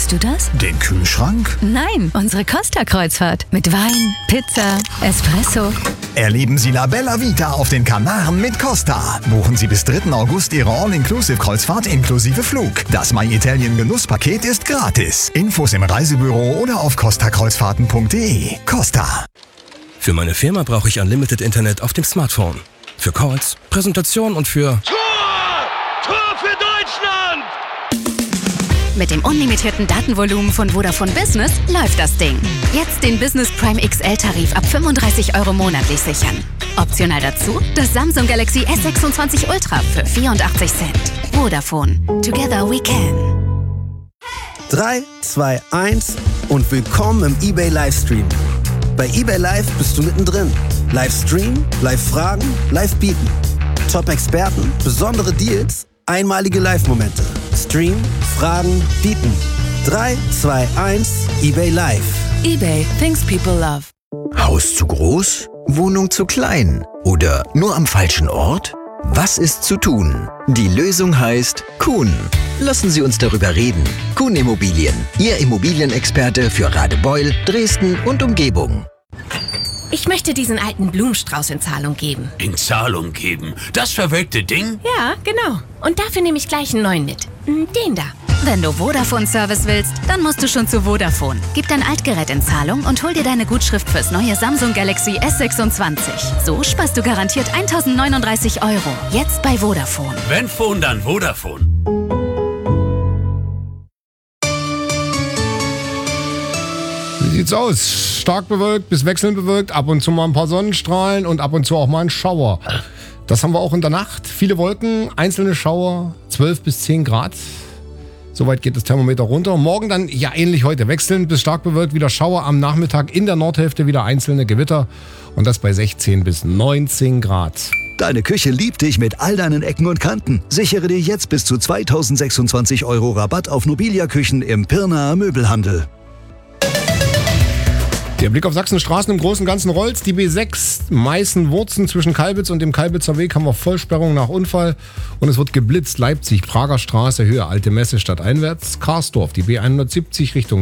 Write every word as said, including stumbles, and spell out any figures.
Meinst du das? Den Kühlschrank? Nein, unsere Costa-Kreuzfahrt. Mit Wein, Pizza, Espresso. Erleben Sie La Bella Vita auf den Kanaren mit Costa. Buchen Sie bis dritten August Ihre All-Inclusive-Kreuzfahrt inklusive Flug. Das My Italien Genusspaket ist gratis. Infos im Reisebüro oder auf costa kreuzfahrten punkt de. Costa. Für meine Firma brauche ich Unlimited Internet auf dem Smartphone. Für Calls, Präsentationen und für... Tor! Tor für Deutschland! Mit dem unlimitierten Datenvolumen von Vodafone Business läuft das Ding. Jetzt den Business Prime X L-Tarif ab fünfunddreißig Euro monatlich sichern. Optional dazu das Samsung Galaxy S sechsundzwanzig Ultra für vierundachtzig Cent. Vodafone. Together we can. drei, zwei, eins und willkommen im eBay Livestream. Bei eBay Live bist du mittendrin. Livestream, Live-Fragen, Live-Bieten. Top-Experten, besondere Deals, einmalige Live-Momente. Stream, Fragen, Bieten. drei, zwei, eins, eBay Live. eBay, things people love. Haus zu groß? Wohnung zu klein? Oder nur am falschen Ort? Was ist zu tun? Die Lösung heißt Kuhn. Lassen Sie uns darüber reden. Kuhn Immobilien, Ihr Immobilienexperte für Radebeul, Dresden und Umgebung. Ich möchte diesen alten Blumenstrauß in Zahlung geben. In Zahlung geben? Das verwelkte Ding? Ja, genau. Und dafür nehme ich gleich einen neuen mit. Den da. Wenn du Vodafone-Service willst, dann musst du schon zu Vodafone. Gib dein Altgerät in Zahlung und hol dir deine Gutschrift fürs neue Samsung Galaxy S sechsundzwanzig. So sparst du garantiert tausendneununddreißig Euro. Jetzt bei Vodafone. Wenn Phone, dann Vodafone. Wie sieht's aus? Stark bewölkt bis wechselnd bewölkt, ab und zu mal ein paar Sonnenstrahlen und ab und zu auch mal ein Schauer. Das haben wir auch in der Nacht. Viele Wolken, einzelne Schauer, zwölf bis zehn Grad. Soweit geht das Thermometer runter. Morgen dann, ja ähnlich heute, wechselnd bis stark bewölkt, wieder Schauer am Nachmittag, in der Nordhälfte wieder einzelne Gewitter und das bei sechzehn bis neunzehn Grad. Deine Küche liebt dich mit all deinen Ecken und Kanten. Sichere dir jetzt bis zu zweitausendsechsundzwanzig Euro Rabatt auf Nobilia-Küchen im Pirnaer Möbelhandel. Der Blick auf Sachsenstraßen im Großen und Ganzen rollt. Die B sechs Meißen-Wurzen zwischen Kalbitz und dem Kalbitzer Weg haben wir Vollsperrung nach Unfall. Und es wird geblitzt. Leipzig, Prager Straße, Höhe Alte Messe stadteinwärts. Karsdorf, die B hundertsiebzig Richtung